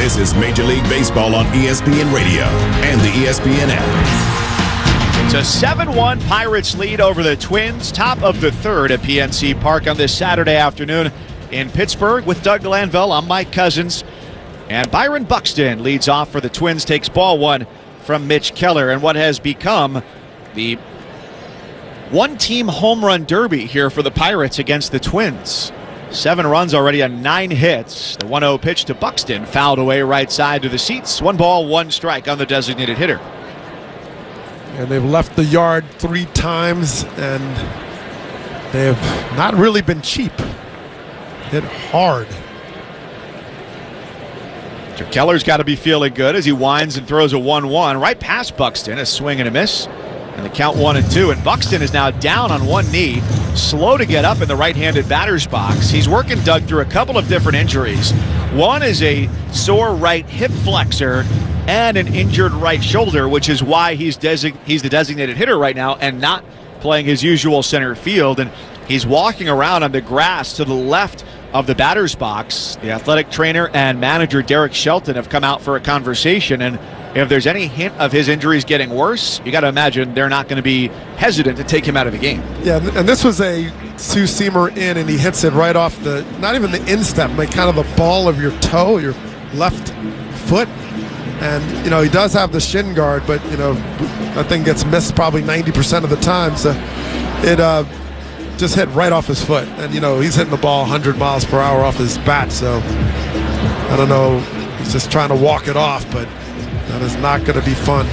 This is Major League Baseball on ESPN Radio and the ESPN app. It's a 7-1 Pirates lead over the Twins, top of the third at PNC Park on this Saturday afternoon in Pittsburgh. With Doug Glanville, I'm Mike Cousins. And Byron Buxton leads off for the Twins, takes ball one from Mitch Keller, and what has become the one-team home run derby here for the Pirates against the Twins. 7 runs already on 9 hits. The 1-0 pitch to Buxton, fouled away right side to the seats. 1 ball, 1 strike on the designated hitter. And they've left the yard 3 times, and they have not really been cheap. Hit hard. Keller's got to be feeling good as he winds and throws a 1-1 right past Buxton. A swing and a miss. And the count 1-2. And Buxton is now down on one knee, slow to get up in the right-handed batter's box. He's working Doug through a couple of different injuries. One is a sore right hip flexor and an injured right shoulder, which is why he's the designated hitter right now and not playing his usual center field. And he's walking around on the grass to the left of the batter's box. The athletic trainer and manager Derek Shelton have come out for a conversation, and if there's any hint of his injuries getting worse, you got to imagine they're not going to be hesitant to take him out of the game. Yeah, and this was a two-seamer in, and he hits it right off the, not even the instep, but kind of the ball of your toe, your left foot. And, you know, he does have the shin guard, but, you know, that thing gets missed probably 90% of the time. So it just hit right off his foot. And, you know, he's hitting the ball 100 miles per hour off his bat. So I don't know. He's just trying to walk it off, but that is not going to be fun.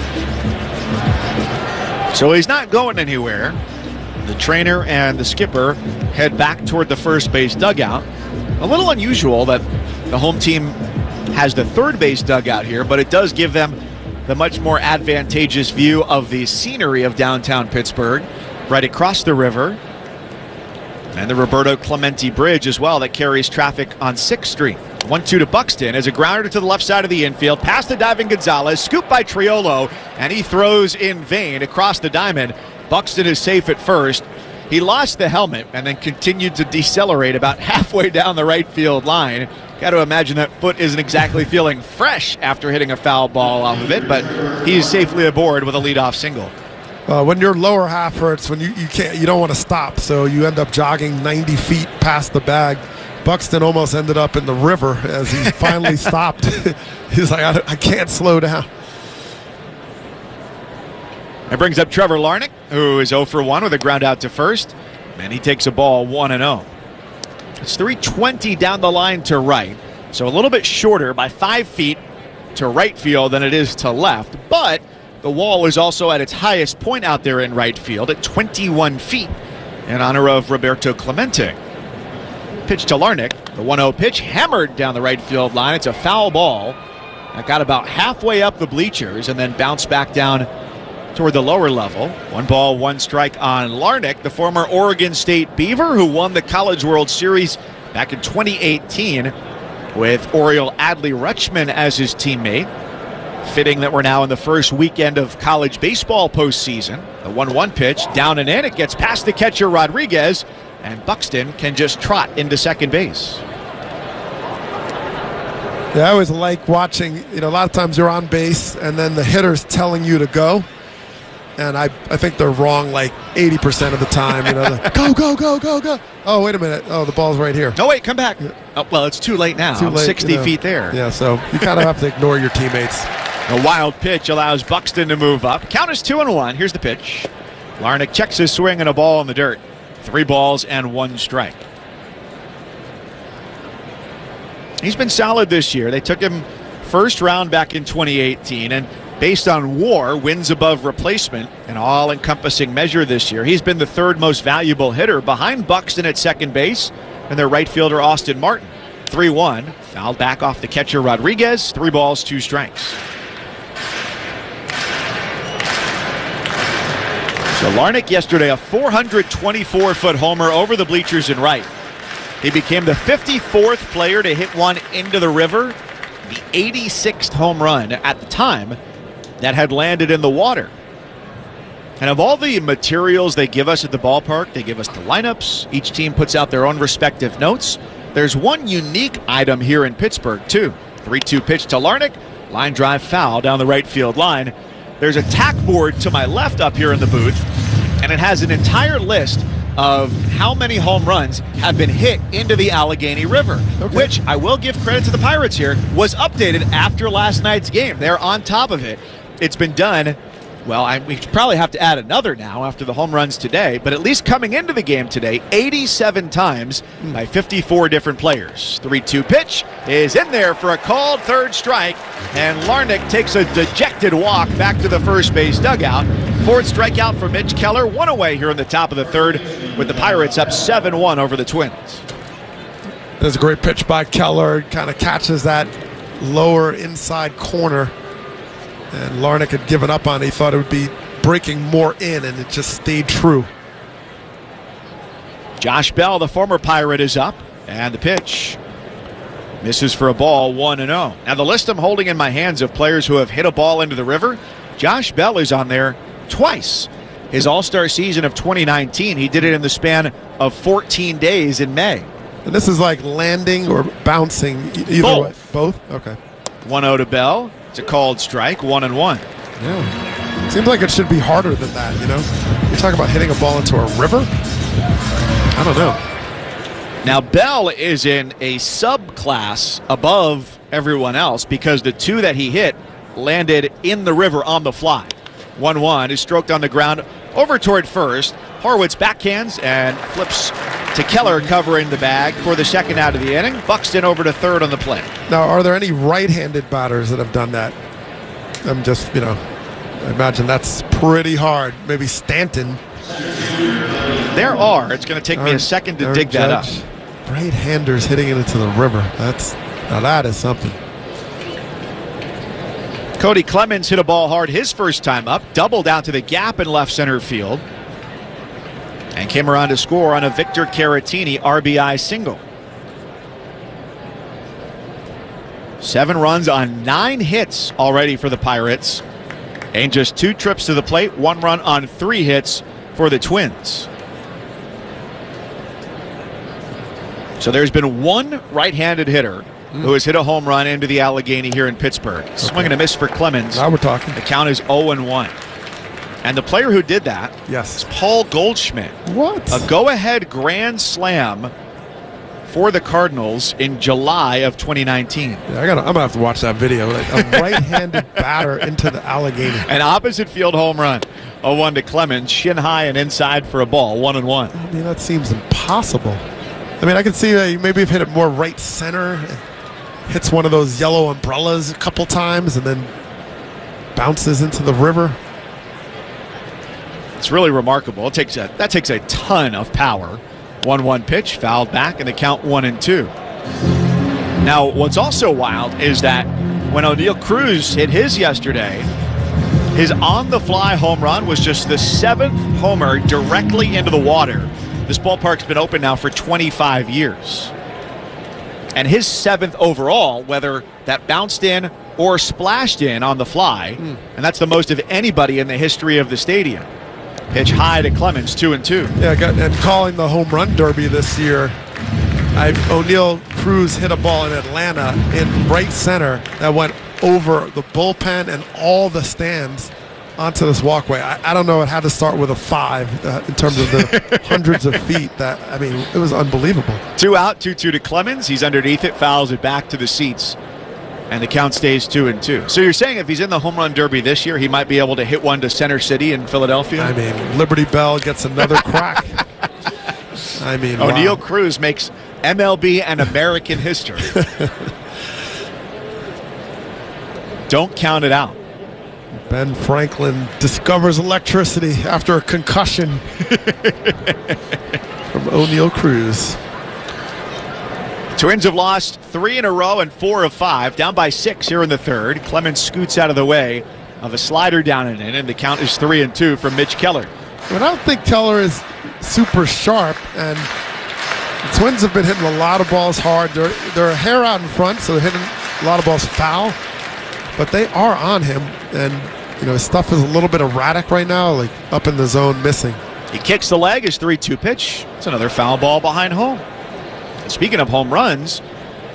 So he's not going anywhere. The trainer and the skipper head back toward the first base dugout. A little unusual that the home team has the third base dugout here, but it does give them the much more advantageous view of the scenery of downtown Pittsburgh, right across the river, and the Roberto Clemente Bridge as well that carries traffic on 6th Street. 1-2 to Buxton as a grounder to the left side of the infield, past the diving Gonzalez, scooped by Triolo, and he throws in vain across the diamond. Buxton is safe at first. He lost the helmet and then continued to decelerate about halfway down the right field line. Got to imagine that foot isn't exactly feeling fresh after hitting a foul ball off of it, but he's safely aboard with a leadoff single. When your lower half hurts, when you don't want to stop, so you end up jogging 90 feet past the bag. Buxton almost ended up in the river as he finally stopped. He's like, I can't slow down. That brings up Trevor Larnach, who is 0 for 1 with a ground out to first, and he takes a ball 1-0. It's 320 down the line to right, so a little bit shorter by 5 feet to right field than it is to left, but the wall is also at its highest point out there in right field at 21 feet in honor of Roberto Clemente. Pitch to Larnach, the 1-0 pitch hammered down the right field line. It's a foul ball that got about halfway up the bleachers and then bounced back down toward the lower level. 1 ball, 1 strike on Larnach, the former Oregon State Beaver who won the College World Series back in 2018 with Oriole Adley Rutschman as his teammate. Fitting that we're now in the first weekend of college baseball postseason. The 1-1 pitch down and in. It gets past the catcher Rodriguez, and Buxton can just trot into second base. Yeah, I always like watching, you know, a lot of times you're on base and then the hitter's telling you to go. And I think they're wrong like 80% of the time. You know, like, go, go, go, go, go. Oh, wait a minute. Oh, the ball's right here. No, wait, come back. Oh, well, it's too late now. Too late, 60 feet there. Yeah, so you kind of have to ignore your teammates. A wild pitch allows Buxton to move up. Count is 2-1. Here's the pitch. Larnach checks his swing and a ball in the dirt. 3 balls and 1 strike. He's been solid this year. They took him first round back in 2018, and based on WAR, wins above replacement, an all-encompassing measure this year, he's been the 3rd most valuable hitter behind Buxton at second base and their right fielder Austin Martin. 3-1, fouled back off the catcher Rodriguez. 3 balls, 2 strikes. So Larnach yesterday, a 424-foot homer over the bleachers in right. He became the 54th player to hit one into the river, the 86th home run at the time that had landed in the water. And of all the materials they give us at the ballpark, they give us the lineups. Each team puts out their own respective notes. There's one unique item here in Pittsburgh, too. 3-2 pitch to Larnach. Line drive foul down the right field line. There's a tack board to my left up here in the booth, and it has an entire list of how many home runs have been hit into the Allegheny River, which I will give credit to the Pirates here, was updated after last night's game. They're on top of it. It's been done. Well, we probably have to add another now after the home runs today, but at least coming into the game today, 87 times by 54 different players. 3-2 pitch is in there for a called third strike, and Larnach takes a dejected walk back to the first base dugout. Fourth strikeout for Mitch Keller, one away here in the top of the third, with the Pirates up 7-1 over the Twins. There's a great pitch by Keller, kind of catches that lower inside corner. And Larnach had given up on it. He thought it would be breaking more in, and it just stayed true. Josh Bell, the former Pirate, is up, and the pitch misses for a ball, 1-0. Now, the list I'm holding in my hands of players who have hit a ball into the river, Josh Bell is on there twice. His All-Star season of 2019, he did it in the span of 14 days in May. And this is like landing or bouncing? Either Both. Way. Both? Okay. 1-0 to Bell. It's a called strike, 1-1. Yeah. Seems like it should be harder than that, you know? You talk about hitting a ball into a river? I don't know. Now, Bell is in a subclass above everyone else because the two that he hit landed in the river on the fly. 1-1 is stroked on the ground over toward first. Horwitz backhands and flips to Keller, covering the bag for the second out of the inning. Buxton over to third on the play. Now, are there any right-handed batters that have done that? I'm just, I imagine that's pretty hard. Maybe Stanton. There are. It's going to take me a second to dig that up. Right-handers hitting it into the river. Now that is something. Cody Clemens hit a ball hard his first time up, doubled out to the gap in left center field, and came around to score on a Victor Caratini RBI single. 7 runs on 9 hits already for the Pirates, and just 2 trips to the plate, 1 run on 3 hits for the Twins. So there's been 1 right-handed hitter who has hit a home run into the Allegheny here in Pittsburgh. Swing and a miss for Clemens. Now we're talking. The count is 0-1. And the player who did that is Paul Goldschmidt. What? A go-ahead grand slam for the Cardinals in July of 2019. Yeah, I'm gonna have to watch that video. Like a right-handed batter into the Allegheny. An opposite field home run. 0-1 to Clemens, shin high and inside for a ball. 1-1. I mean, that seems impossible. I mean, I can see that you maybe have hit it more right center. Hits one of those yellow umbrellas a couple times and then bounces into the river. It's really remarkable. That takes a ton of power. 1-1 pitch, fouled back, and the count 1-2. Now, what's also wild is that when O'Neill Cruz hit his yesterday, his on-the-fly home run was just the 7th homer directly into the water. This ballpark's been open now for 25 years. And his 7th overall, whether that bounced in or splashed in on the fly, and that's the most of anybody in the history of the stadium. Pitch high to Clemens, 2-2. Yeah, and calling the home run derby this year, O'Neill Cruz hit a ball in Atlanta in right center that went over the bullpen and all the stands onto this walkway. I don't know, it had to start with a 5 in terms of the hundreds of feet. It was unbelievable. 2 out, 2-2 to Clemens. He's underneath it, fouls it back to the seats, and the count stays 2-2. So you're saying if he's in the home run derby this year, he might be able to hit one to Center City in Philadelphia? I mean, Liberty Bell gets another crack. I mean, O'Neill Cruz makes MLB and American history. Don't count it out. Ben Franklin discovers electricity after a concussion from O'Neill Cruz. Twins have lost 3 in a row and 4 of 5, down by 6 here in the third. Clemens scoots out of the way of a slider down and in, and the count is 3-2 from Mitch Keller. But I don't think Keller is super sharp, and the Twins have been hitting a lot of balls hard. They're a hair out in front, so they're hitting a lot of balls foul, but they are on him, and his stuff is a little bit erratic right now, like up in the zone, missing. He kicks the leg, his 3-2 pitch. It's another foul ball behind home. And speaking of home runs,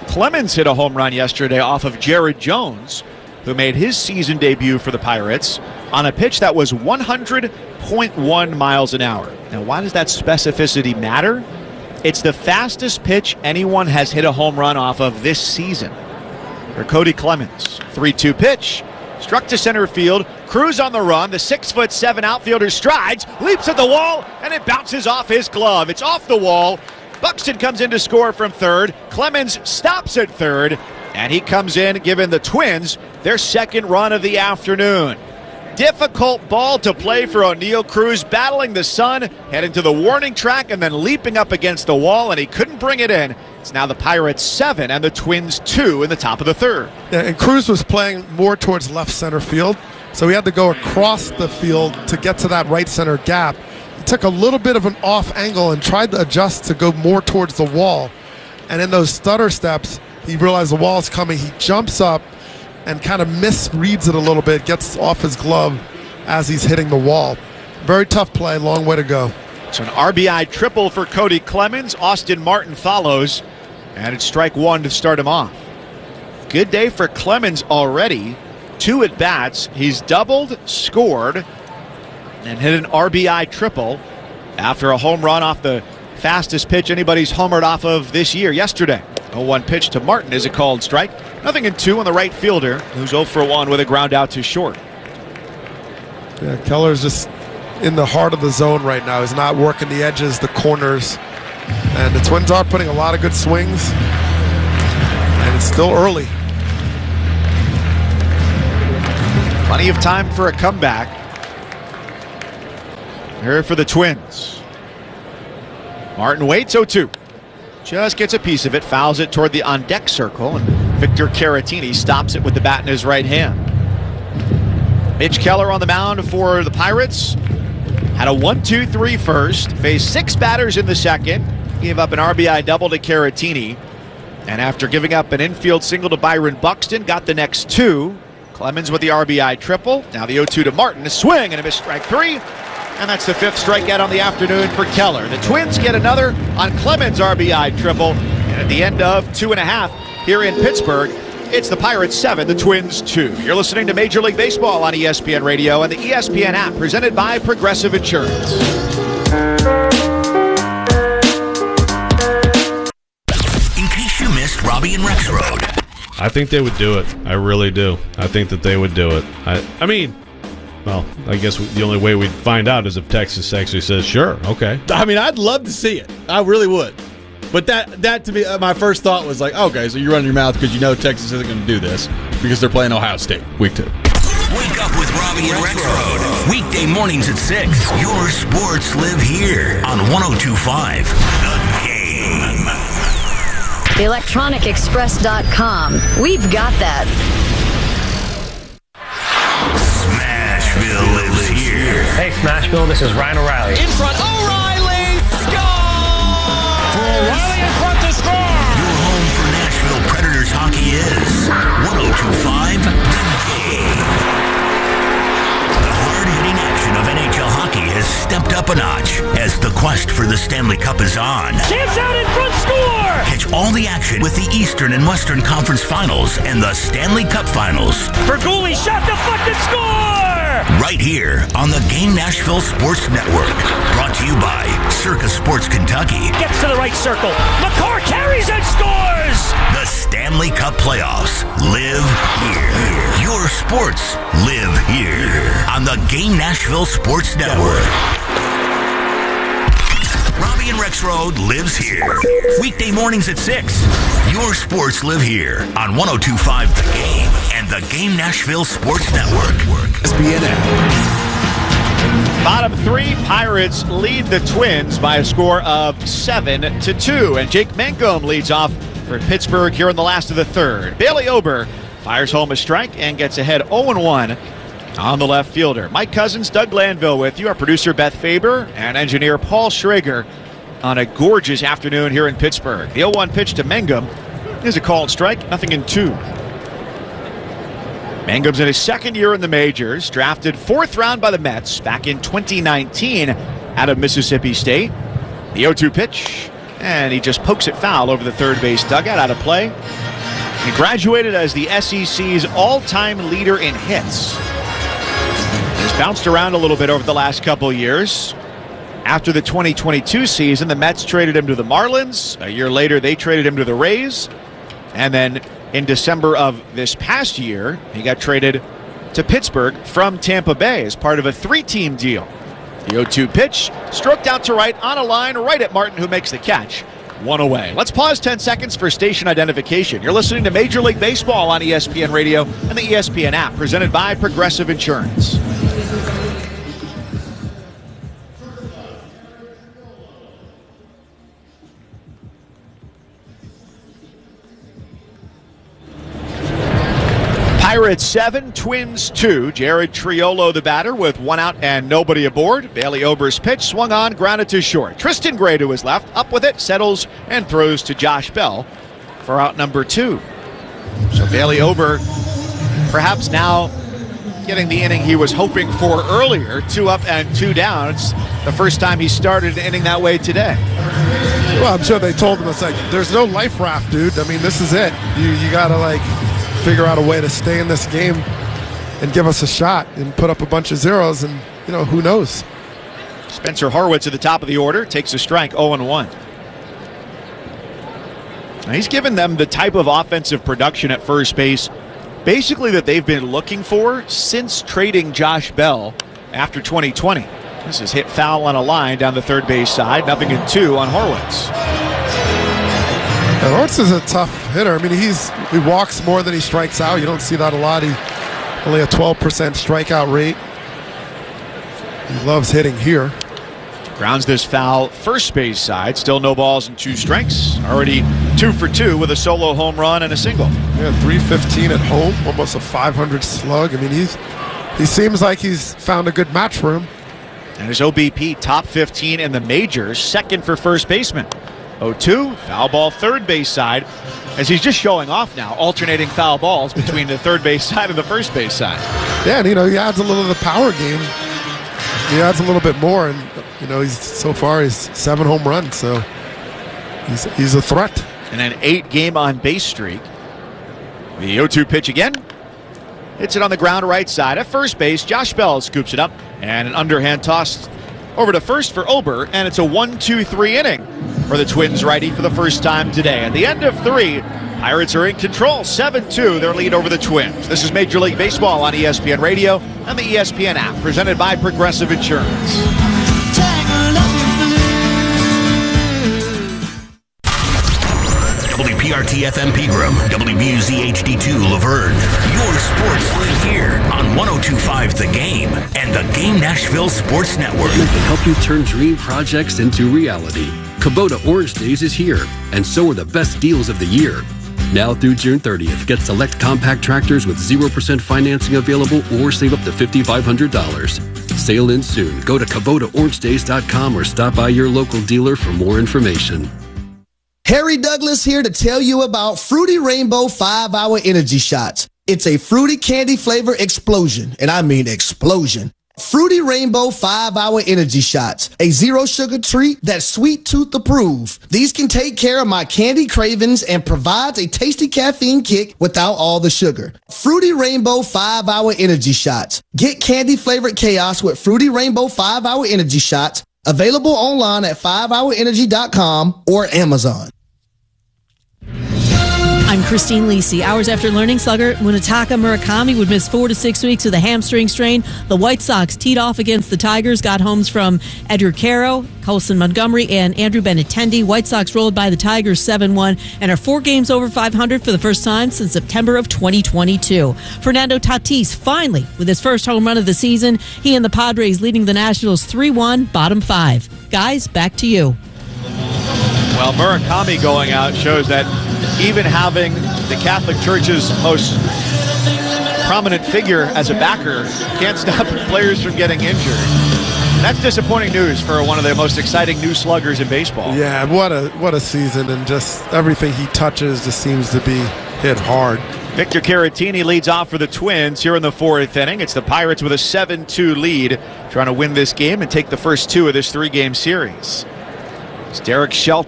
Clemens hit a home run yesterday off of Jared Jones, who made his season debut for the Pirates on a pitch that was 100.1 miles an hour. Now, why does that specificity matter? It's the fastest pitch anyone has hit a home run off of this season. For Cody Clemens, 3-2 pitch, struck to center field. Cruz on the run. The 6'7" outfielder strides, leaps at the wall, and it bounces off his glove. It's off the wall. Buxton comes in to score from third. Clemens stops at third, and he comes in, giving the Twins their second run of the afternoon. Difficult ball to play for O'Neill Cruz, battling the sun, heading to the warning track, and then leaping up against the wall, and he couldn't bring it in. It's now the Pirates 7 and the Twins 2 in the top of the third. Yeah, and Cruz was playing more towards left center field, so he had to go across the field to get to that right center gap. He took a little bit of an off angle and tried to adjust to go more towards the wall. And in those stutter steps, he realized the wall's coming. He jumps up and kind of misreads it a little bit, gets off his glove as he's hitting the wall. Very tough play, long way to go. So an RBI triple for Cody Clemens. Austin Martin follows, and it's strike one to start him off. Good day for Clemens already. 2 at-bats. He's doubled, scored, and hit an RBI triple after a home run off the fastest pitch anybody's homered off of this year yesterday. 0-1 pitch to Martin is a called strike. 0-2 on the right fielder, who's 0 for 1 with a ground out to short. Yeah, Keller's just in the heart of the zone right now. He's not working the edges, the corners. And the Twins are putting a lot of good swings. And it's still early. Plenty of time for a comeback. Here for the Twins. Martin waits, 0-2. Just gets a piece of it, fouls it toward the on-deck circle, and Victor Caratini stops it with the bat in his right hand. Mitch Keller on the mound for the Pirates. Had a 1-2-3 first, faced 6 batters in the second, gave up an RBI double to Caratini, and after giving up an infield single to Byron Buxton, got the next 2. Clemens with the RBI triple. Now the 0-2 to Martin, a swing and a missed strike 3. And that's the 5th strikeout on the afternoon for Keller. The Twins get another on Clemens' RBI triple. And at the end of 2.5 here in Pittsburgh, it's the Pirates 7, the Twins 2. You're listening to Major League Baseball on ESPN Radio and the ESPN app, presented by Progressive Insurance. In case you missed Robbie and Rex Road. I think they would do it. I really do. I think that they would do it. I mean, well, I guess the only way we'd find out is if Texas actually says, sure, okay. I mean, I'd love to see it. I really would. But that to me, my first thought was like, okay, so you're running your mouth because you know Texas isn't going to do this because they're playing Ohio State week 2. Wake up with Robbie and Rex Road. Weekday mornings at 6. Your sports live here on 102.5 The Game. ElectronicExpress.com. We've got that. Smashville lives here. Hey, Smashville, this is Ryan O'Reilly. In front, O'Reilly! Score! For O'Reilly in front to score! Your home for Nashville Predators hockey is 102.5 The Game. The hard-hitting action of NHL hockey has stepped up a notch as the quest for the Stanley Cup is on. Chance out in front, score! Catch all the action with the Eastern and Western Conference Finals and the Stanley Cup Finals. Berguli shot deflected, score! Right here on the Game Nashville Sports Network. Brought to you by Circa Sports Kentucky. Gets to the right circle. McCarr carries and scores! The Stanley Cup Playoffs live here. Your sports live here on the Game Nashville Sports Network. Robbie and Rex Road lives here. Weekday mornings at 6. Your sports live here on 102.5 The Game and the Game Nashville Sports Network. ESPN app. Bottom 3, Pirates lead the Twins by a score of 7-2. And Jake Mangum leads off for Pittsburgh here in the last of the third. Bailey Ober fires home a strike and gets ahead 0-1 on the left fielder. Mike Cousins, Doug Glanville with you. Our producer Beth Faber and engineer Paul Schrager on a gorgeous afternoon here in Pittsburgh. The 0-1 pitch to Mangum is a called strike, 0-2. Mangum's in his second year in the majors, drafted 4th round by the Mets back in 2019 out of Mississippi State. The 0-2 pitch And he just pokes it foul over the third base dugout, out of play. He graduated as the SEC's all-time leader in hits. He's bounced around a little bit over the last couple years. After the 2022 season, the Mets traded him to the Marlins. A year later, they traded him to the Rays. And then in December of this past year, he got traded to Pittsburgh from Tampa Bay as part of a 3-team deal. The 0-2 pitch, stroked out to right on a line right at Martin, who makes the catch. One away. Let's pause 10 seconds for station identification. You're listening to Major League Baseball on ESPN Radio and the ESPN app, presented by Progressive Insurance. Pirates 7, Twins 2. Jared Triolo, the batter, with one out and nobody aboard. Bailey Ober's pitch swung on, grounded to short. Tristan Gray to his left, up with it, settles and throws to Josh Bell for out number 2. So Bailey Ober perhaps now getting the inning he was hoping for earlier. 2 up and 2 down. It's the first time he started an inning that way today. Well, I'm sure they told him, it's like, there's no life raft, dude. I mean, this is it. You got to, figure out a way to stay in this game and give us a shot and put up a bunch of zeros, and who knows. Spencer Horwitz at the top of the order takes a strike, 0-1. Now he's given them the type of offensive production at first base basically that they've been looking for since trading Josh Bell after 2020. This is hit foul on a line down the third base side, 0-2 on Horwitz. And Horwitz is a tough hitter. I mean, he walks more than he strikes out. You don't see that a lot. He only a 12% strikeout rate. He loves hitting here. Grounds this foul first base side. Still no balls and 2 strikes. Already 2 for 2 with a solo home run and a single. Yeah, 315 at home, almost a 500 slug. I mean, he seems like he's found a good match for him. And his OBP top 15 in the majors, second for first baseman. 0-2, foul ball third base side, as he's just showing off now, alternating foul balls between the third base side and the first base side. Yeah, and he adds a little of the power game. He adds a little bit more, and he's 7 home runs, so he's a threat. And an 8-game on base streak. The 0-2 pitch again. Hits it on the ground right side. At first base, Josh Bell scoops it up, and an underhand toss over to first for Ober, and it's a 1-2-3 inning for the Twins righty for the first time today. At the end of 3, Pirates are in control, 7-2, their lead over the Twins. This is Major League Baseball on ESPN Radio and the ESPN app, presented by Progressive Insurance. WPRT-FM Pegram, WBUZ-HD2 Laverne. Your sports right here on 102.5 The Game and the Game Nashville Sports Network. To help you turn dream projects into reality, Kubota Orange Days is here, and so are the best deals of the year. Now through June 30th, get select compact tractors with 0% financing available or save up to $5,500. Sale ends soon. Go to KubotaOrangeDays.com or stop by your local dealer for more information. Harry Douglas here to tell you about Fruity Rainbow 5-Hour Energy Shots. It's a fruity candy flavor explosion, and I mean explosion. Fruity Rainbow 5-Hour Energy Shots, a zero sugar treat that's sweet tooth approved. These can take care of my candy cravings and provides a tasty caffeine kick without all the sugar. Fruity Rainbow 5-Hour Energy Shots. Get candy flavored chaos with Fruity Rainbow 5-Hour Energy Shots. Available online at 5hourenergy.com or Amazon. I'm Christine Lisi. Hours after learning slugger Munetaka Murakami would miss 4 to 6 weeks with a hamstring strain, the White Sox teed off against the Tigers, got homes from Edgar Caro, Colson Montgomery, and Andrew Benintendi. White Sox rolled by the Tigers 7-1 and are 4 games over 500 for the first time since September of 2022. Fernando Tatis finally with his first home run of the season. He and the Padres leading the Nationals 3-1, bottom 5. Guys, back to you. Well, Murakami going out shows that even having the Catholic Church's most prominent figure as a backer can't stop players from getting injured. That's disappointing news for one of the most exciting new sluggers in baseball. Yeah, what a season, and just everything he touches just seems to be hit hard. Victor Caratini leads off for the Twins here in the 4th inning. It's the Pirates with a 7-2 lead, trying to win this game and take the first 2 of this 3-game series. It's Derek Shelton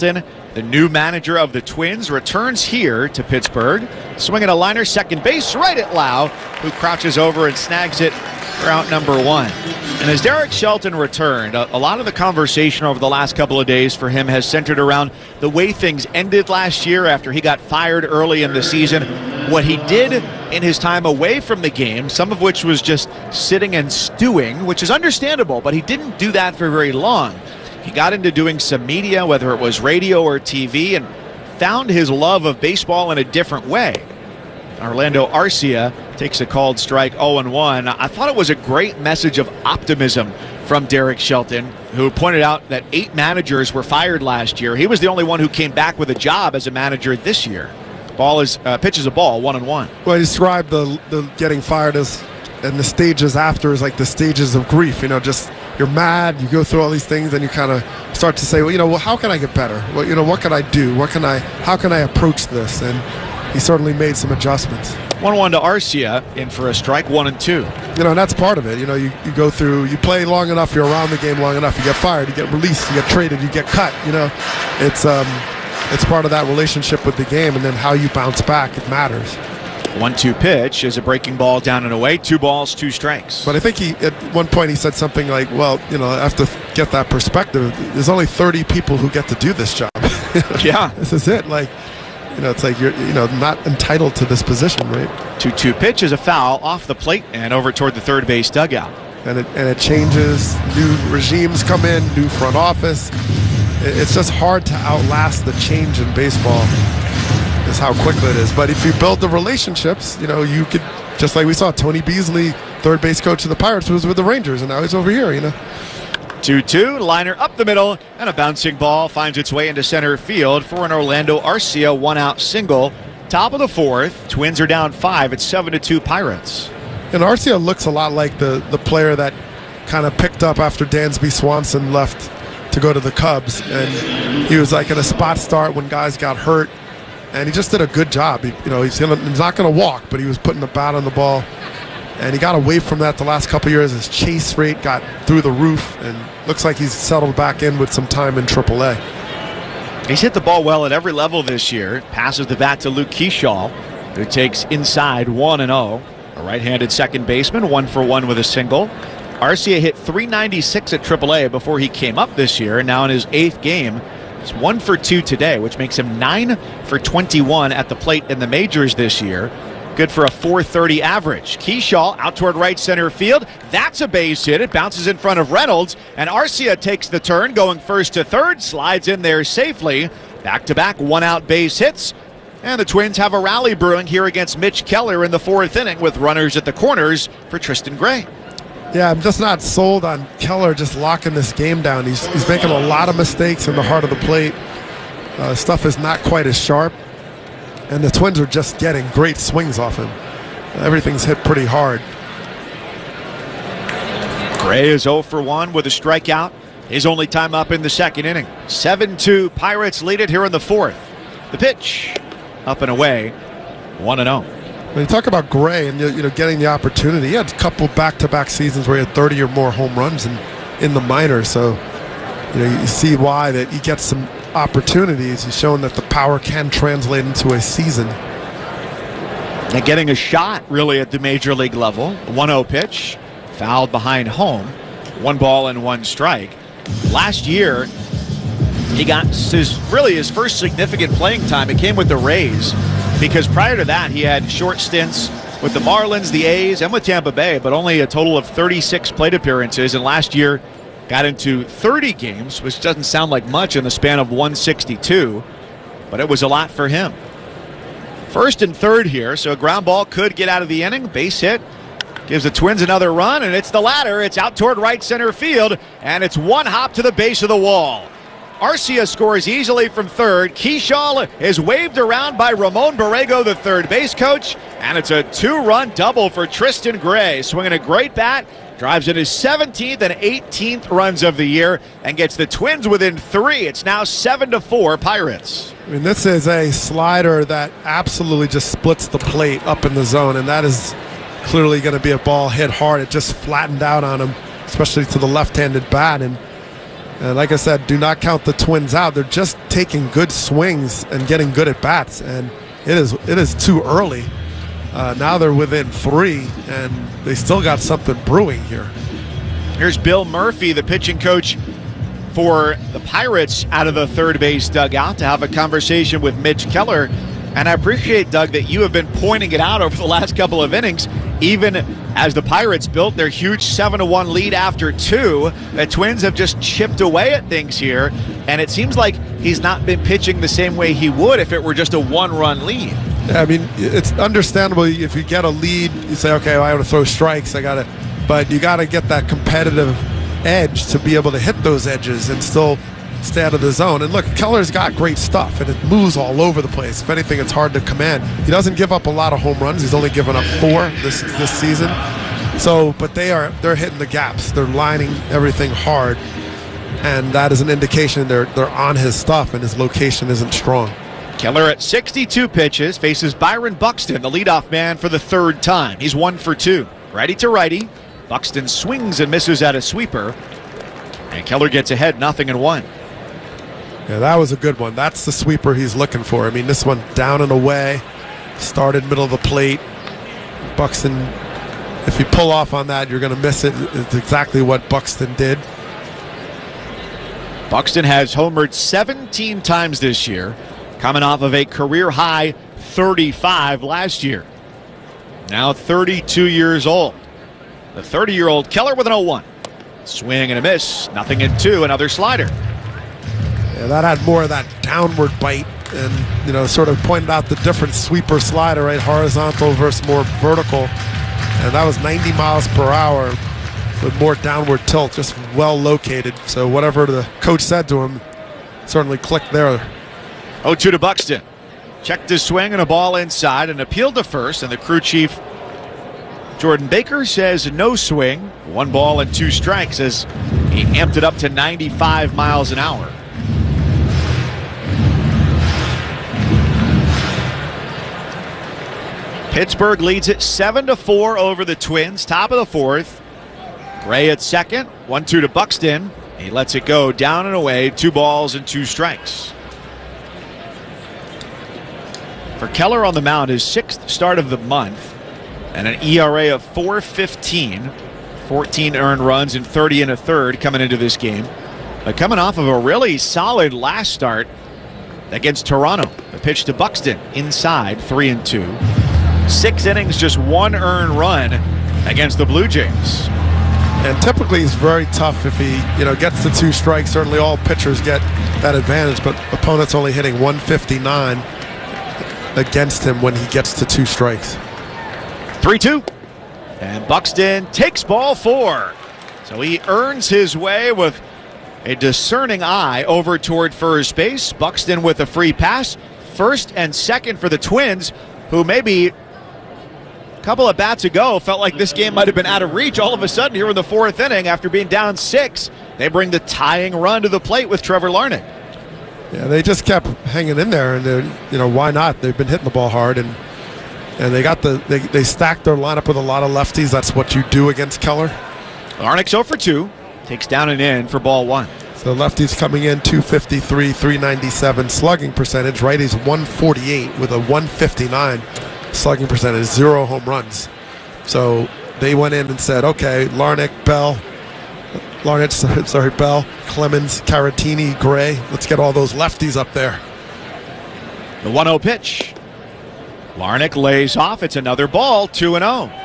the new manager of the Twins, returns here to Pittsburgh. Swinging a liner, second base, right at Lau, who crouches over and snags it for out number 1. And as Derek Shelton returned, a lot of the conversation over the last couple of days for him has centered around the way things ended last year after he got fired early in the season. What he did in his time away from the game, some of which was just sitting and stewing, which is understandable, but he didn't do that for very long. He got into doing some media, whether it was radio or TV, and found his love of baseball in a different way. Orlando Arcia takes a called strike 0-1. I thought it was a great message of optimism from Derek Shelton, who pointed out that 8 managers were fired last year. He was the only one who came back with a job as a manager this year. Pitches a ball 1-1. Well, I described the getting fired as, and the stages after is like the stages of grief. Just you're mad, you go through all these things, and you kind of start to say, well, how can I get better? Well, what can I do? How can I approach this? And he certainly made some adjustments. 1-1 to Arcia, in for a strike, 1-2. And that's part of it. You go through, you play long enough, you're around the game long enough, you get fired, you get released, you get traded, you get cut. It's part of that relationship with the game, and then how you bounce back, it matters. 1-2 pitch is a breaking ball down and away. 2 balls, 2 strikes. But I think at one point he said something like, well, I have to get that perspective. There's only 30 people who get to do this job. Yeah. This is it. It's like you're not entitled to this position, right? 2-2 pitch is a foul off the plate and over toward the third base dugout. And it changes. New regimes come in, new front office. It's just hard to outlast the change in baseball. Is how quickly it is. But if you build the relationships, you could, just like we saw Tony Beasley, third base coach of the Pirates, was with the Rangers, and now he's over here. 2-2, liner up the middle, and a bouncing ball finds its way into center field for an Orlando Arcia 1-out single. Top of the 4th, Twins are down 5. It's 7-2 Pirates. And Arcia looks a lot like the player that kind of picked up after Dansby Swanson left to go to the Cubs, and he was like in a spot start when guys got hurt, and he just did a good job. He's not going to walk, but he was putting the bat on the ball, and he got away from that the last couple of years. His chase rate got through the roof, and looks like he's settled back in with some time in AAA. He's hit the ball well at every level this year. Passes the bat to Luke Keyshaw, who takes inside 1-0. A right-handed second baseman, 1-for-1 with a single. Arcia hit .396 at AAA before he came up this year, and now in his 8th game, he's 1-for-2 today, which makes him 9-for-21 at the plate in the majors this year. Good for a .430 average. Keyshaw out toward right center field. That's a base hit. It bounces in front of Reynolds, and Arcia takes the turn, going first to third, slides in there safely. Back-to-back 1-out base hits. And the Twins have a rally brewing here against Mitch Keller in the 4th inning with runners at the corners for Tristan Gray. Yeah, I'm just not sold on Keller just locking this game down. He's making a lot of mistakes in the heart of the plate. Stuff is not quite as sharp. And the Twins are just getting great swings off him. Everything's hit pretty hard. Gray is 0-for-1 with a strikeout. His only time up in the 2nd inning. 7-2 Pirates lead it here in the 4th. The pitch up and away. 1-0. When you talk about Gray and getting the opportunity, he had a couple back-to-back seasons where he had 30 or more home runs in the minors. So you see why that he gets some opportunities. He's shown that the power can translate into a season. And getting a shot really at the major league level. 1-0 pitch, fouled behind home. 1 ball and 1 strike. Last year, he got his first significant playing time. It came with the Rays, because prior to that he had short stints with the Marlins, the A's, and with Tampa Bay, but only a total of 36 plate appearances. And last year got into 30 games, which doesn't sound like much in the span of 162, but it was a lot for him. 1st and 3rd here, so a ground ball could get out of the inning. Base hit gives the Twins another run, and it's the ladder. It's out toward right center field, and it's 1 hop to the base of the wall. Arcia scores easily from 3rd. Keyshaw is waved around by Ramon Borrego, the third base coach, and it's a 2-run double for Tristan Gray. Swinging a great bat, drives in his 17th and 18th runs of the year, and gets the Twins within 3. It's now 7-4 Pirates. I mean, this is a slider that absolutely just splits the plate up in the zone, and that is clearly going to be a ball hit hard. It just flattened out on him, especially to the left-handed bat, and And like I said, do not count the Twins out. They're just taking good swings and getting good at bats, and it is too early. Now they're within 3, and they still got something brewing here. Here's Bill Murphy, the pitching coach for the Pirates, out of the third base dugout to have a conversation with Mitch Keller. And I appreciate, Doug, that you have been pointing it out over the last couple of innings. Even as the Pirates built their huge 7-1 lead after 2, the Twins have just chipped away at things here. And it seems like he's not been pitching the same way he would if it were just a 1-run lead. Yeah, I mean, it's understandable if you get a lead, you say, okay, well, I want to throw strikes. But you got to get that competitive edge to be able to hit those edges and still stay out of the zone. And look, Keller's got great stuff, and it moves all over the place. If anything, it's hard to command. He doesn't give up a lot of home runs. He's only given up 4 this season. So, but they're hitting the gaps. They're lining everything hard, and that is an indication they're on his stuff, and his location isn't strong. Keller at 62 pitches faces Byron Buxton, the leadoff man, for the 3rd time. He's 1 for 2. Righty to righty. Buxton swings and misses at a sweeper, and Keller gets ahead 0-1. Yeah, that was a good one. That's the sweeper he's looking for. I mean, this one down and away, started middle of the plate. Buxton, if you pull off on that, you're going to miss it. It's exactly what Buxton did. Buxton has homered 17 times this year, coming off of a career-high 35 last year. Now 32 years old. The 30-year-old Keller with an 0-1. Swing and a miss. 0-2. Another slider. Yeah, that had more of that downward bite, and sort of pointed out the different sweeper slider, right? Horizontal versus more vertical, and that was 90 miles per hour with more downward tilt, just well located. So whatever the coach said to him certainly clicked there. 0-2 to Buxton. Checked his swing and a ball inside, and appealed to first, and the crew chief Jordan Baker says no swing. 1 ball and 2 strikes as he amped it up to 95 miles an hour. Pittsburgh leads it 7-4 over the Twins. Top of the 4th. Gray at second. 1-2 to Buxton. He lets it go down and away. 2 balls and 2 strikes. For Keller on the mound, his 6th start of the month, and an ERA of 4.15. 14 earned runs and 30 1/3 coming into this game. But coming off of a really solid last start against Toronto. The pitch to Buxton inside, 3-2. 6 innings, just 1 earned run against the Blue Jays. And typically he's very tough if he gets the 2 strikes. Certainly all pitchers get that advantage, but opponents only hitting 159 against him when he gets to 2 strikes. 3-2. And Buxton takes ball 4. So he earns his way with a discerning eye over toward first base. Buxton with a free pass. First and second for the Twins, who maybe a couple of bats ago felt like this game might have been out of reach. All of a sudden here in the 4th inning, after being down 6, they bring the tying run to the plate with Trevor Larnach. Yeah, they just kept hanging in there, and why not? They've been hitting the ball hard, and they got they stacked their lineup with a lot of lefties. That's what you do against Keller. Larnach's 0 for 2, takes down and in for ball 1. So lefties coming in 253, 397 slugging percentage. Righties 148 with a 159 slugging percentage, 0 home runs. So they went in and said, okay, Bell, Clemens, Caratini, Gray. Let's get all those lefties up there. The 1-0 pitch. Larnach lays off. It's another ball, 2-0.